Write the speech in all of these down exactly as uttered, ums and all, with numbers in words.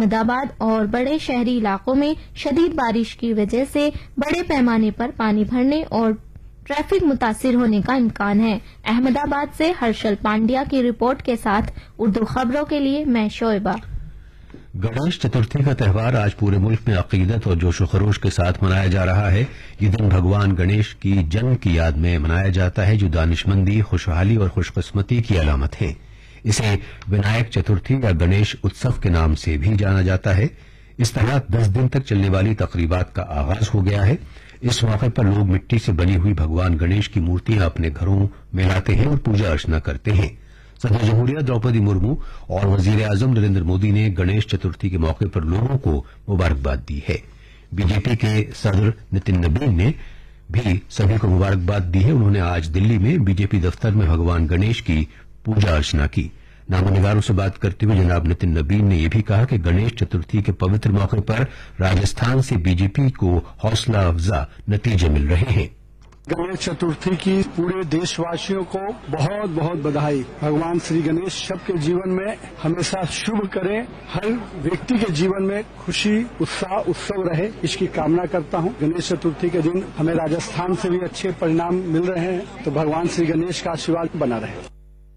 अहमदाबाद और बड़े शहरी इलाकों में शदीद बारिश की वजह से बड़े पैमाने पर पानी भरने और ट्रैफिक मुतासिर होने का इम्कान है। अहमदाबाद से हर्षल पांड्या की रिपोर्ट के साथ उर्दू खबरों के लिए मैं शोएबा। गणेश चतुर्थी का त्यौहार आज पूरे मुल्क में अकीदत और जोशो खरोश के साथ मनाया जा रहा है। ये दिन भगवान गणेश की जन्म की याद में मनाया जाता है, जो दानिशमंदी, खुशहाली और खुशकिस्मती की अलामत है। इसे विनायक चतुर्थी या गणेश उत्सव के नाम से भी जाना जाता है। इस तरह दस दिन तक चलने वाली तकरीबात का आगाज हो गया है। इस मौके पर लोग मिट्टी से बनी हुई भगवान गणेश की मूर्तियां अपने घरों में लाते हैं और पूजा अर्चना करते हैं। सदर जमहूरिया द्रौपदी मुर्मू और वजीर आजम नरेंद्र मोदी ने गणेश चतुर्थी के मौके पर लोगों को मुबारकबाद दी है। बीजेपी के सदर नितिन नबीन ने भी सभी को मुबारकबाद दी है। उन्होंने आज दिल्ली में बीजेपी दफ्तर में भगवान गणेश की पूजा अर्चना की। नामोनिगारों से बात करते हुए जनाब नितिन नबीन ने यह भी कहा कि गणेश चतुर्थी के पवित्र मौके पर राजस्थान से बीजेपी को हौसला अफजा नतीजे मिल रहे हैं। गणेश चतुर्थी की पूरे देशवासियों को बहुत बहुत बधाई। भगवान श्री गणेश सबके जीवन में हमेशा शुभ करें, हर व्यक्ति के जीवन में खुशी, उत्साह, उत्सव रहे, इसकी कामना करता हूं। गणेश चतुर्थी के दिन हमें राजस्थान से भी अच्छे परिणाम मिल रहे हैं, तो भगवान श्री गणेश का आशीर्वाद बना रहे।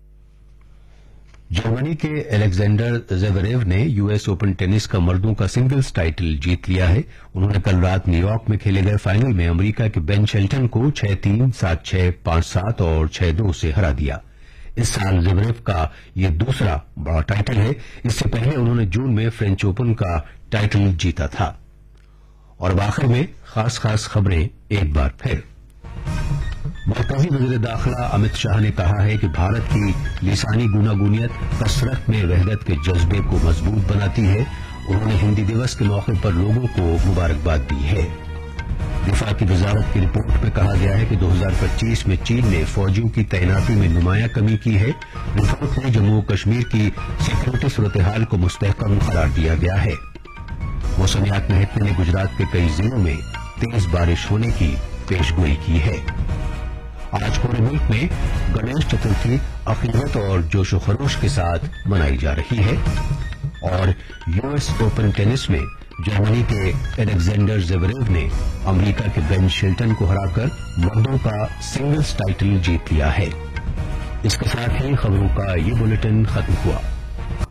जर्मनी के अलेक्जेंडर ज़वेरेव ने यूएस ओपन टेनिस का मर्दों का सिंगल्स टाइटल जीत लिया है। उन्होंने कल रात न्यूयॉर्क में खेले गए फाइनल में अमेरिका के बेन शेल्टन को छह तीन, सात छह, पांच सात और छह दो से हरा दिया। इस साल ज़वेरेव का यह दूसरा बड़ा टाइटल है। इससे पहले उन्होंने जून में फ्रेंच ओपन का टाइटल जीता था। और आखिर में खास खास खबरें एक बार फिर। मरकजी वज़ीर दाखिला अमित शाह ने कहा है कि भारत की लिसानी गूनागूनियत कसरत में वहदत के जज्बे को मजबूत बनाती है। उन्होंने हिंदी दिवस के मौके पर लोगों को मुबारकबाद दी है। दिफा की वजारत की रिपोर्ट में कहा गया है कि दो हजार पच्चीस में चीन ने फौजियों की तैनाती में नुमाया कमी की है। रिपोर्ट में जम्मू कश्मीर की सिक्योरिटी सूरत हाल को मुस्तहकम करार दिया गया है। मौसमियात महकमे ने गुजरात के कई जिलों में तेज बारिश होने की पेशगोई की है। आज पूरे मुल्क में गणेश चतुर्थी अकीदत और जोशो खरोश के साथ मनाई जा रही है। और यूएस ओपन टेनिस में जर्मनी के अलेक्जेंडर ज़वेरेव ने अमेरिका के बेन शेल्टन को हराकर मर्दों का सिंगल्स टाइटल जीत लिया है। इसके साथ ही खबरों का ये बुलेटिन खत्म हुआ।